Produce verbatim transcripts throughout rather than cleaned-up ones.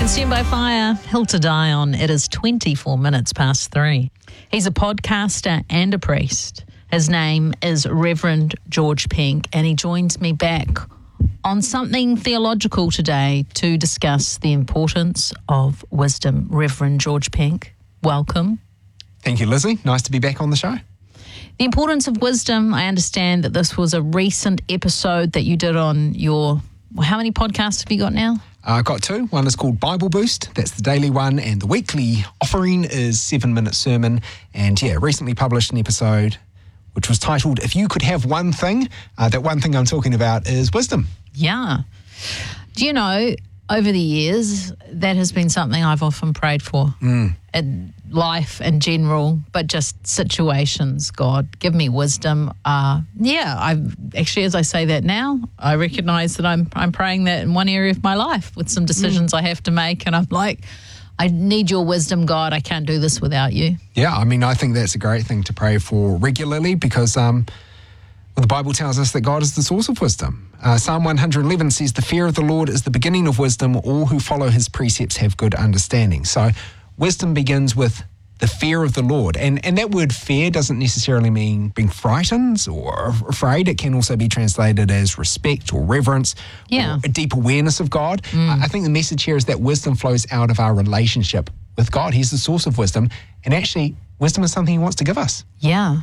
Consumed by Fire, Hill to Die On. It is twenty-four minutes past three. He's a podcaster and a priest. His name is Reverend George Pink, and he joins me back on something theological today to discuss the importance of wisdom. Reverend George Pink, welcome. Thank you, Lizzie. Nice to be back on the show. The importance of wisdom, I understand that this was a recent episode that you did on your, how many podcasts have you got now? I've got two. One is called Bible Boost. That's the daily one. And the weekly offering is Seven Minute Sermon. And yeah, recently published an episode which was titled, If You Could Have One Thing. Uh, that one thing I'm talking about is wisdom. Yeah. Do you know, over the years, that has been something I've often prayed for. Mm. In life in general, but just situations. God, give me wisdom. Uh, yeah, I actually, as I say that now, I recognise that I'm I'm praying that in one area of my life with some decisions mm. I have to make, and I'm like, I need your wisdom, God. I can't do this without you. Yeah, I mean, I think that's a great thing to pray for regularly because um, well, the Bible tells us that God is the source of wisdom. Uh, Psalm one eleven says, the fear of the Lord is the beginning of wisdom. All who follow his precepts have good understanding. So wisdom begins with the fear of the Lord. And and that word fear doesn't necessarily mean being frightened or afraid. It can also be translated as respect or reverence yeah. or a deep awareness of God. Mm. I think the message here is that wisdom flows out of our relationship with God. He's the source of wisdom. And actually, wisdom is something he wants to give us. Yeah.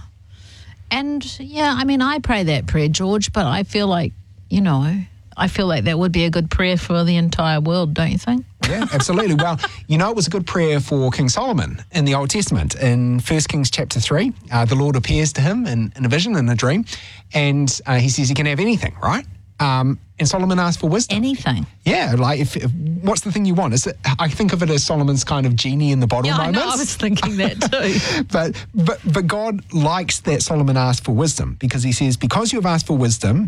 And yeah, I mean, I pray that prayer, George, but I feel like, you know, I feel like that would be a good prayer for the entire world, don't you think? Yeah, absolutely. Well, you know, it was a good prayer for King Solomon in the Old Testament. In First Kings chapter three, uh, the Lord appears to him in, in a vision, in a dream, and uh, he says he can have anything, right? Um, and Solomon asked for wisdom. Anything? Yeah, like, if, if what's the thing you want? Is it, I think of it as Solomon's kind of genie in the bottle yeah, moments. I know, I was thinking that too. but, but, but God likes that Solomon asked for wisdom because he says, because you have asked for wisdom,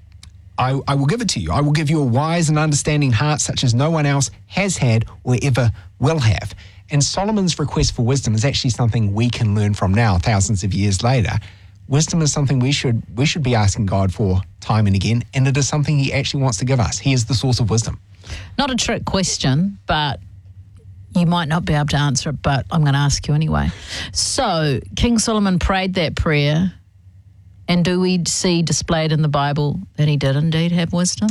I, I will give it to you. I will give you a wise and understanding heart such as no one else has had or ever will have. And Solomon's request for wisdom is actually something we can learn from now, thousands of years later. Wisdom is something we should we should be asking God for time and again, and it is something he actually wants to give us. He is the source of wisdom. Not a trick question, but you might not be able to answer it, but I'm going to ask you anyway. So King Solomon prayed that prayer. And do we see displayed in the Bible that he did indeed have wisdom?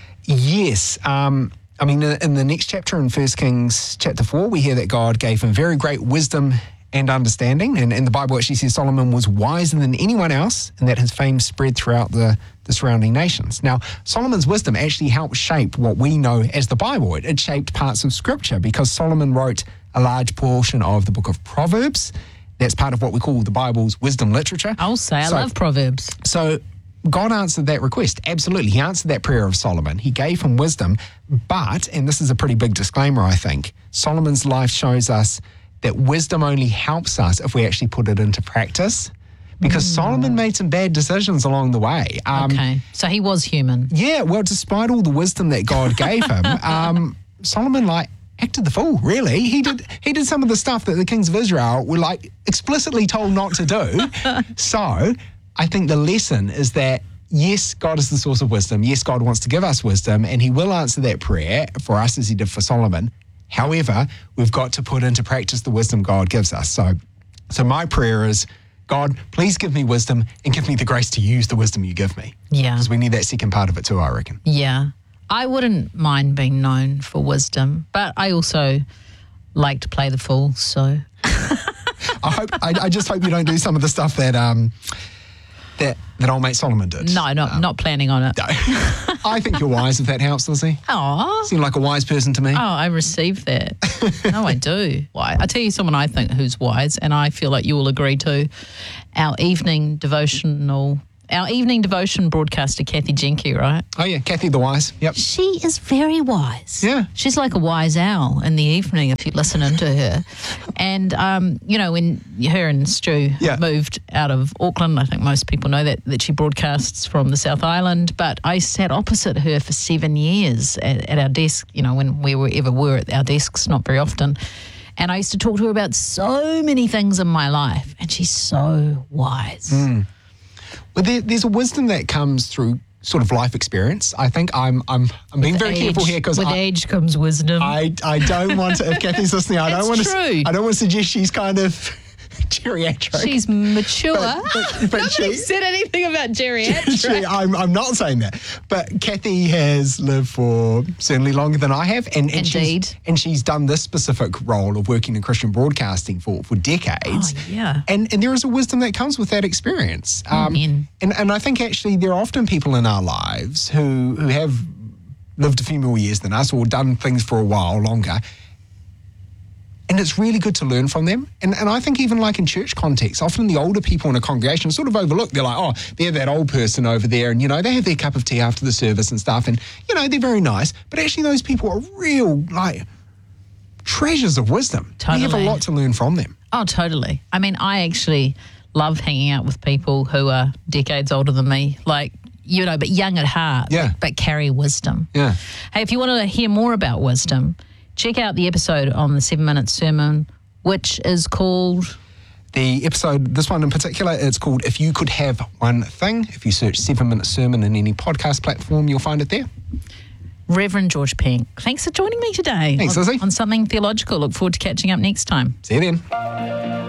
Yes. Um, I mean, in the next chapter in First Kings chapter four, we hear that God gave him very great wisdom and understanding. And, and the Bible actually says Solomon was wiser than anyone else and that his fame spread throughout the, the surrounding nations. Now, Solomon's wisdom actually helped shape what we know as the Bible. It, it shaped parts of Scripture because Solomon wrote a large portion of the book of Proverbs. That's part of what we call the Bible's wisdom literature. I'll say, I so, love Proverbs. So God answered that request. Absolutely. He answered that prayer of Solomon. He gave him wisdom. But, and this is a pretty big disclaimer, I think, Solomon's life shows us that wisdom only helps us if we actually put it into practice. Because mm. Solomon made some bad decisions along the way. Um, okay. So he was human. Yeah. Well, despite all the wisdom that God gave him, um, Solomon, like, acted the fool, really. He did he did some of the stuff that the kings of Israel were like explicitly told not to do. So I think the lesson is that, yes, God is the source of wisdom. Yes, God wants to give us wisdom, and he will answer that prayer for us as he did for Solomon. However, we've got to put into practice the wisdom God gives us. So, so my prayer is, God, please give me wisdom and give me the grace to use the wisdom you give me. Yeah. Because we need that second part of it too, I reckon. Yeah. I wouldn't mind being known for wisdom, but I also like to play the fool, so. I hope. I, I just hope you don't do some of the stuff that um that that old mate Solomon did. No, not um, not planning on it. No. I think you're wise, if that helps, Lizzie. Aw. Seem like a wise person to me. Oh, I receive that. No, I do. Why? I tell you someone I think who's wise, and I feel like you will agree too. Our evening devotional Our evening devotion broadcaster, Kathy Jenke, right? Oh, yeah, Kathy the Wise. Yep. She is very wise. Yeah. She's like a wise owl in the evening if you listen into her. And, um, you know, when her and Stu yeah. moved out of Auckland, I think most people know that, that she broadcasts from the South Island, but I sat opposite her for seven years at, at our desk, you know, when we were, ever were at our desks, not very often. And I used to talk to her about so many things in my life, and she's so wise. Mm. Well, there, there's a wisdom that comes through sort of life experience. I think I'm I'm I'm being With very age- careful here because with I, age comes wisdom. I I don't want to. If Kathy's listening, I don't It's want to. true. I don't want to suggest she's kind of geriatric. She's mature. But- but- but Nobody she- said anything about geriatric. She- I'm, I'm not saying that. But Kathy has lived for certainly longer than I have. And, and Indeed. She's, and she's done this specific role of working in Christian broadcasting for, for decades. Oh, yeah. And, and there is a wisdom that comes with that experience. Um, Amen. and, and I think actually there are often people in our lives who, who have lived a few more years than us or done things for a while longer. And it's really good to learn from them. And and I think even like in church context, often the older people in a congregation are sort of overlooked. They're like, oh, they're that old person over there. And, you know, they have their cup of tea after the service and stuff. And, you know, they're very nice. But actually those people are real, like, treasures of wisdom. We have a Totally. lot to learn from them. Oh, totally. I mean, I actually love hanging out with people who are decades older than me, like, you know, but young at heart, Yeah. but, but carry wisdom. Yeah. Hey, if you want to hear more about wisdom, check out the episode on the seven minute sermon, which is called... The episode, this one in particular, it's called If You Could Have One Thing. If you search seven minute sermon in any podcast platform, you'll find it there. Reverend George Pink. Thanks for joining me today. Thanks, on, Lizzie. on something theological. Look forward to catching up next time. See you then.